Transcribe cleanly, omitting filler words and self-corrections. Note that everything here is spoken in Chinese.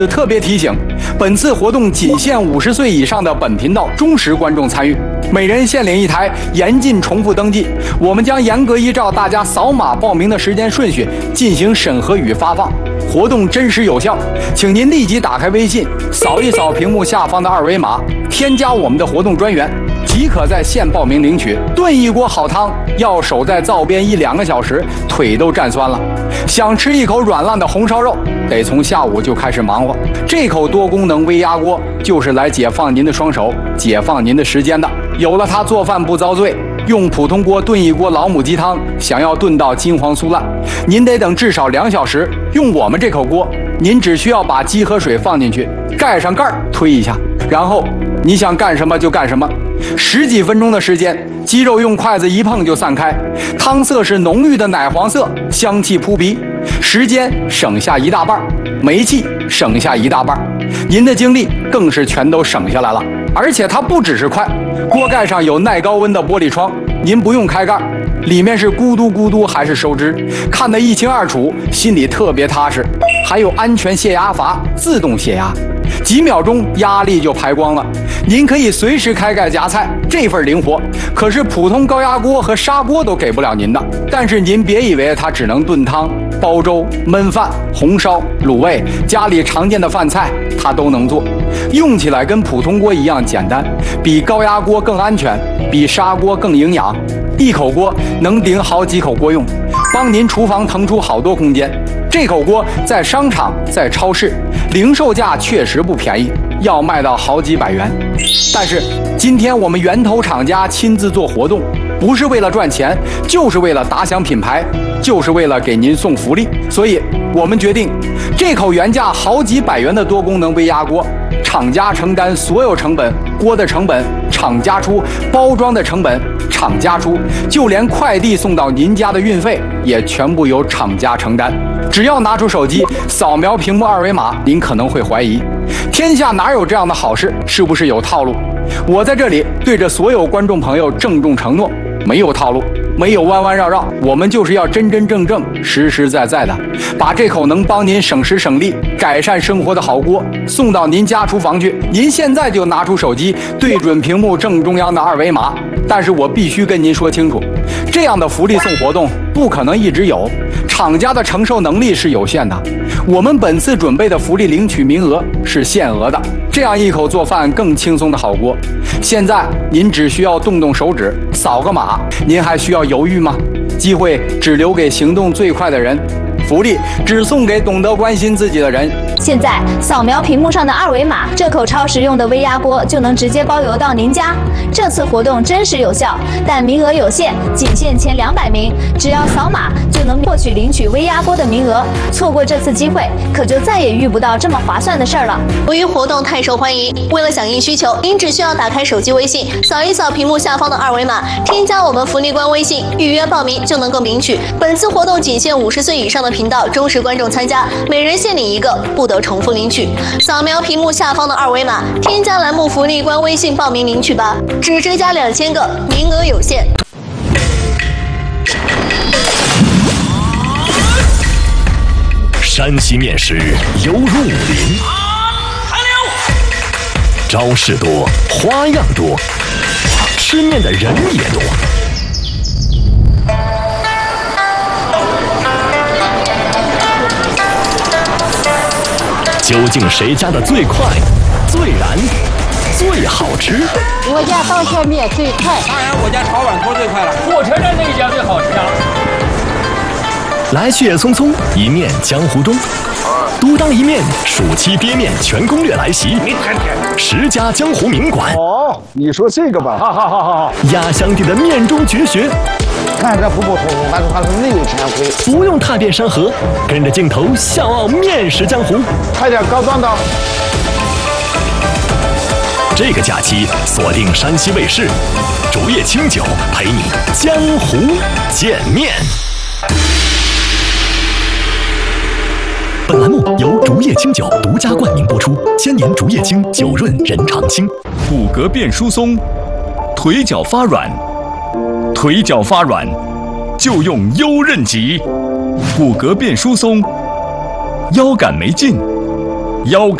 特别提醒，本次活动仅限50岁以上的本频道忠实观众参与，每人限领1台，严禁重复登记。我们将严格依照大家扫码报名的时间顺序进行审核与发放，活动真实有效。请您立即打开微信，扫一扫屏幕下方的2维码，添加我们的活动专员，即可在线报名领取。炖一锅好汤要守在灶边1-2个小时，腿都站酸了。想吃一口软烂的红烧肉，得从下午就开始忙活。这口多功能微压锅就是来解放您的双手，解放您的时间的。有了它，做饭不遭罪。用普通锅炖一锅老母鸡汤，想要炖到金黄酥烂，您得等至少2小时。用我们这口锅，您只需要把鸡和水放进去，盖上盖儿，推一下，然后你想干什么就干什么。10几分钟的时间，鸡肉用筷子一碰就散开，汤色是浓郁的奶黄色，香气扑鼻。时间省下1大半，煤气省下1大半，您的精力更是全都省下来了。而且它不只是快，锅盖上有耐高温的玻璃窗，您不用开盖，里面是咕嘟咕嘟还是收汁，看得一清二楚，心里特别踏实。还有安全泄压阀，自动泄压，几秒钟压力就排光了。您可以随时开盖夹菜，这份灵活可是普通高压锅和砂锅都给不了您的。但是您别以为它只能炖汤、煲粥、焖饭、红烧、卤味，家里常见的饭菜它都能做，用起来跟普通锅一样简单，比高压锅更安全，比砂锅更营养。一口锅能顶好几口锅用，帮您厨房腾出好多空间。这口锅在商场、在超市，零售价确实不便宜，要卖到好几百元。但是今天我们源头厂家亲自做活动，不是为了赚钱，就是为了打响品牌，就是为了给您送福利。所以我们决定，这口原价好几百元的多功能微压锅，厂家承担所有成本，锅的成本厂家出，包装的成本厂家出，就连快递送到您家的运费也全部由厂家承担。只要拿出手机扫描屏幕2维码，您可能会怀疑，天下哪有这样的好事？是不是有套路？我在这里对着所有观众朋友郑重承诺，没有套路，没有弯弯绕绕，我们就是要真真正正、实实在在的把这口能帮您省时省力、改善生活的好锅送到您家厨房去。您现在就拿出手机，对准屏幕正中央的2维码。但是我必须跟您说清楚，这样的福利送活动不可能一直有，厂家的承受能力是有限的。我们本次准备的福利领取名额是限额的，这样一口做饭更轻松的好锅，现在您只需要动动手指，扫个码，您还需要犹豫吗？机会只留给行动最快的人，福利只送给懂得关心自己的人。 现在扫描屏幕上的2维码，这口超实用的微压锅就能直接包邮到您家。这次活动真实有效，但名额有限，仅限前200名，只要扫码就能获取领取微压锅的名额。错过这次机会，可就再也遇不到这么划算的事儿了。 由于活动太受欢迎，为了响应需求，您只需要打开手机微信，扫一扫屏幕下方的2维码，添加我们福利官微信，预约报名就能够领取。本次活动仅限50岁以上的频道忠实观众参加，每人限领1个，不得重复领取。扫描屏幕下方的2维码，添加栏目福利官微信报名领取吧，只追加2000个，名额有限。 山西面食犹如武林，招式多，花样多，吃面的人也多。究竟谁家的最快、最燃、最好吃？ 我家刀削面最快， 当然我家炒碗头最快了。 火车站那一家最好吃啊！ 来去也匆匆，一面江湖中。独当一面，暑期憋面全攻略来袭，10家江湖名馆。 哦，你说这个吧， 好。 压箱底的面中绝学， 看着普普通通，但是它是内有全回。 不用踏遍山河，跟着镜头笑傲面食江湖。 快点高端的。 这个假期锁定山西卫视，竹叶青酒陪你江湖见面。本栏目由竹叶青酒独家冠名播出，千年竹叶青，酒润人常青。 骨骼变疏松，腿脚发软，腿脚发软就用优韧脊。骨骼变疏松，腰杆没劲， 腰杆